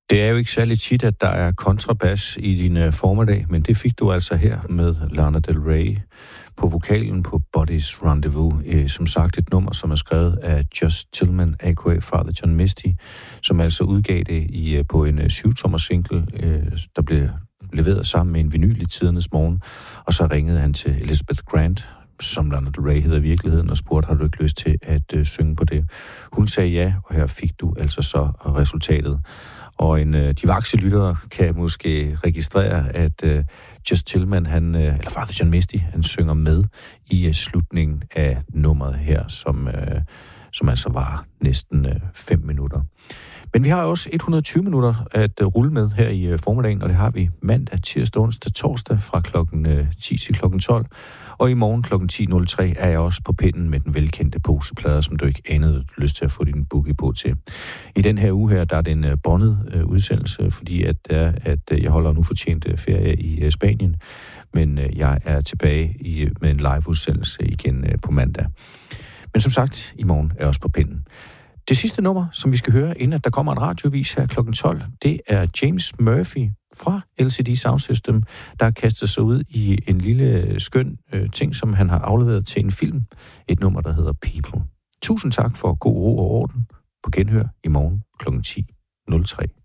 Det er jo ikke særlig tit, at der er kontrabas i din formiddag, men det fik du altså her med Lana Del Rey på vokalen på Body's Rendezvous. Som sagt et nummer, som er skrevet af Just Tillman, a.k.a. Father John Misty, som altså udgav det på en 7-tommer single, der blev leveret sammen med en vinyl i tidernes morgen, og så ringede han til Elizabeth Grant, som Lana Del Rey hedder i virkeligheden, og spurgte, har du ikke lyst til at synge på det? Hun sagde ja, og her fik du altså så resultatet. Og de vakse lyttere kan måske registrere, at Just Tillman, eller Father John Misty, han synger med i slutningen af nummeret her, som altså var næsten 5 minutter. Men vi har også 120 minutter at rulle med her i formiddagen, og det har vi mandag, tirsdag, onsdag, torsdag fra klokken 10 til klokken 12. Og i morgen klokken 10.03 er jeg også på pinden med den velkendte poseplader, som du ikke anede, du har lyst til at få din boogie på til. I den her uge her, der er det en båndet udsendelse, fordi at jeg holder nu fortjent ferie i Spanien, men jeg er tilbage med en live-udsendelse igen på mandag. Men som sagt, i morgen er jeg også på pinden. Det sidste nummer, som vi skal høre, inden at der kommer en radiovis her klokken 12, det er James Murphy fra LCD Soundsystem, der har kastet sig ud i en lille skøn ting, som han har afleveret til en film. Et nummer, der hedder People. Tusind tak for god ro og orden. På genhør i morgen klokken 10.03.